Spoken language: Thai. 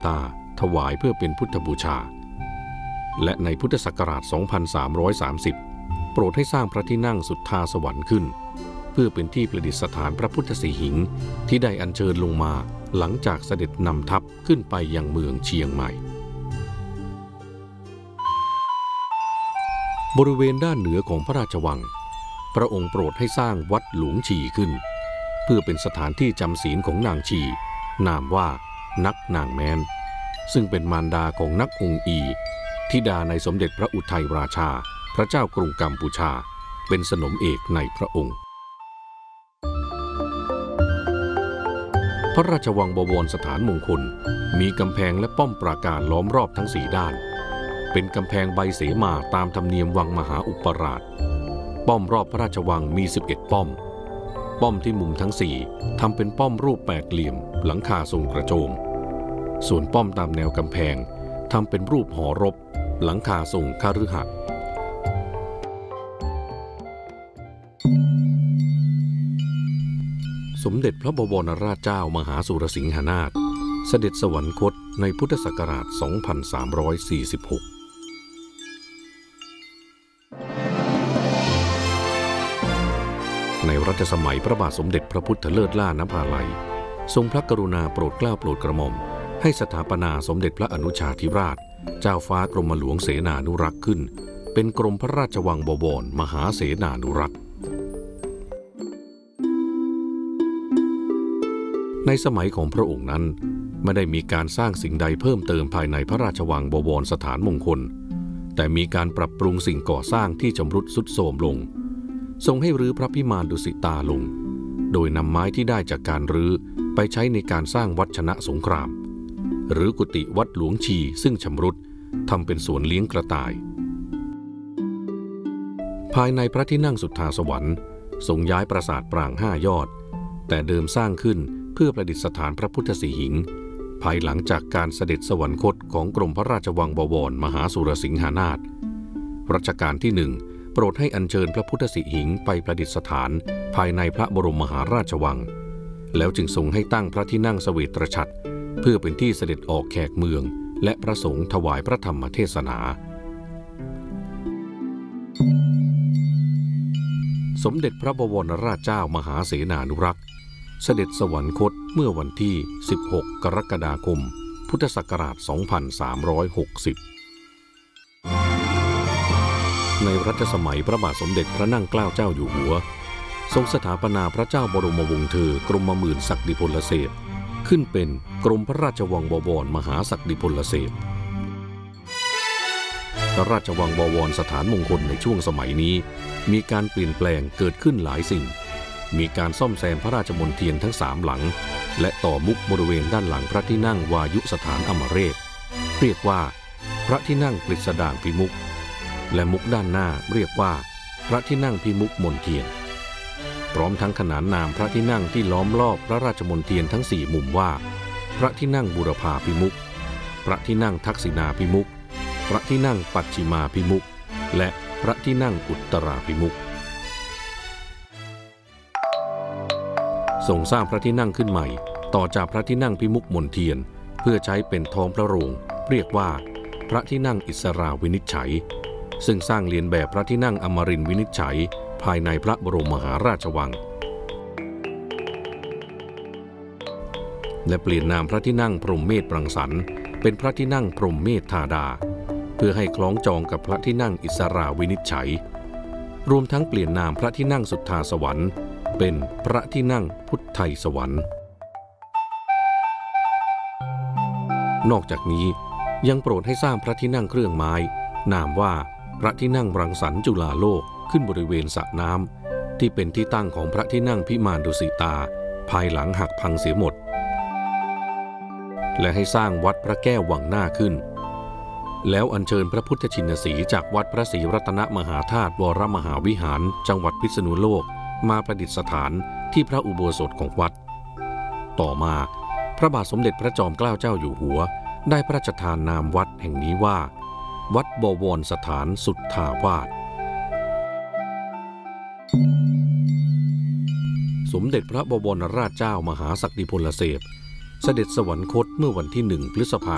ตาถวายเพื่อเป็นพุทธบูชาและในพุทธศักราช 2330 โปรดให้สร้างพระที่นั่งสุทธาสวรรค์ขึ้นเพื่อเป็นที่ประดิษฐานพระพุทธสีหิงที่ได้อัญเชิญลงมาหลังจากเสด็จนำทัพขึ้นไปยังเมืองเชียงใหม่บริเวณด้านเหนือของพระราชวังพระองค์โปรดให้สร้างวัดหลวงชีขึ้นเพื่อเป็นสถานที่จำศีลของนางชีนามว่านักนางแม้นซึ่งเป็นมารดาของนักองอีธิดาในสมเด็จพระอุทัยราชาพระเจ้ากรุงกัมพูชาเป็นสนมเอกในพระองค์พระราชวังบวรสถานมงคลมีกำแพงและป้อมปราการล้อมรอบทั้งสี่ด้านเป็นกำแพงใบเสมาตามธรรมเนียมวังมหาอุปราชป้อมรอบพระราชวังมี11ป้อมป้อมที่มุมทั้ง4ทำเป็นป้อมรูปแปดเหลี่ยมหลังคาทรงกระโจมส่วนป้อมตามแนวกำแพงทำเป็นรูปหอรบหลังคาทรงคฤหะสมเด็จพระบวรราชเจ้ามหาสุรสิงหนาถเสด็จสวรรคตในพุทธศักราช 2346 ในรัชสมัยพระบาทสมเด็จพระพุทธเลิศล่านภาลัยทรงพระกรุณาโปรดเกล้าโปรดกระหม่อมให้สถาปนาสมเด็จพระอนุชาธิราชเจ้าฟ้ากรมหลวงเสนานุรักษ์ขึ้นเป็นกรมพระราชวังบวรมหาเสนานุรักษ์ในสมัยของพระองค์นั้นไม่ได้มีการสร้างสิ่งใดเพิ่มเติมภายในพระราชวังบวรสถานมงคลแต่มีการปรับปรุงสิ่งก่อสร้างที่ชำรุดทรุดโทรมลงทรงให้รื้อพระพิมานดุสิตาลงโดยนำไม้ที่ได้จากการรื้อไปใช้ในการสร้างวัดชนะสงครามหรือกุฏิวัดหลวงชีซึ่งชำรุดทำเป็นสวนเลี้ยงกระต่ายภายในพระที่นั่งสุทธาสวรรค์ทรงย้ายปราสาทปราง5 ยอดแต่เดิมสร้างขึ้นเพื่อประดิษฐานพระพุทธสีหิงภายหลังจากการเสด็จสวรรคตของกรมพระราชวังบวรมหาสุรสิงหนาถรัชกาลที่1โปรดให้อัญเชิญพระพุทธสีหิงไปประดิษฐานภายในพระบรมมหาราชวังแล้วจึงทรงให้ตั้งพระที่นั่งเสวตฉัตรเพื่อเป็นที่เสด็จออกแขกเมืองและพระสงฆ์ถวายพระธรรมเทศนาสมเด็จพระบวรราชเจ้ามหาเสนานุรักษ์เสด็จสวรรคตเมื่อวันที่16 กรกฎาคมพุทธศักราช 2360 ในรัชสมัยพระบาทสมเด็จพระนั่งเกล้าเจ้าอยู่หัวทรงสถาปนาพระเจ้าบรมวงศ์เธอกรมหมื่นศักดิพลเสพขึ้นเป็นกรมพระราชวังบวรมหาศักดิพลเสพพระราชวังบวรสถานมงคลในช่วงสมัยนี้มีการเปลี่ยนแปลงเกิดขึ้นหลายสิ่งมีการซ่อมแซมพระราชมณฑียนทั้ง3 หลังและต่อมุกบริเวณด้านหลังพระที่นั่งวายุสถานอมเรศเรียกว่าพระที่นั่งกฤษดางพิมุขและมุกด้านหน้าเรียกว่าพระที่นั่งพิมุขมณฑียนพร้อมทั้งขนานนามพระที่นั่งที่ล้อมรอบพระราชมณฑียนทั้ง4 มุมว่าพระที่นั่งบูรพาพิมุขพระที่นั่งทักษิณาพิมุขพระที่นั่งปัจฉิมาพิมุขและพระที่นั่งอุตราพิมุขทรงสร้างพระที่นั่งขึ้นใหม่ต่อจากพระที่นั่งพิมุขมณฑียนเพื่อใช้เป็นท้องพระโรงเรียกว่าพระที่นั่งอิสราวินิจฉัยซึ่งสร้างเลียนแบบพระที่นั่งอมรินทร์วินิจฉัยภายในพระบรมมหาราชวังและเปลี่ยนนามพระที่นั่งพรหมเมธรังสรรค์เป็นพระที่นั่งพรหมเมธธาดาเพื่อให้คล้องจองกับพระที่นั่งอิสราวินิจฉัยรวมทั้งเปลี่ยนนามพระที่นั่งสุทธาสวรรค์เป็นพระที่นั่งพุทไทยสวรรค์นอกจากนี้ยังโปรดให้สร้างพระที่นั่งเครื่องไม้นามว่าพระที่นั่งรังสรรค์จุฬาโลกขึ้นบริเวณสระน้ำที่เป็นที่ตั้งของพระที่นั่งพิมานดุสิตาภายหลังหักพังเสียหมดและให้สร้างวัดพระแก้ววังหน้าขึ้นแล้วอัญเชิญพระพุทธชินสีห์จากวัดพระศรีรัตนมหาธาตุวรมหาวิหารจังหวัดพิษณุโลกมาประดิษฐานที่พระอุโบสถของวัดต่อมาพระบาทสมเด็จพระจอมเกล้าเจ้าอยู่หัวได้พระราชทานนามวัดแห่งนี้ว่าวัดบวรสถานสุทธาวาสสมเด็จพระบวรราชเจ้ามหาศักดิพลเสพเสด็จสวรรคตเมื่อวันที่1 พฤษภา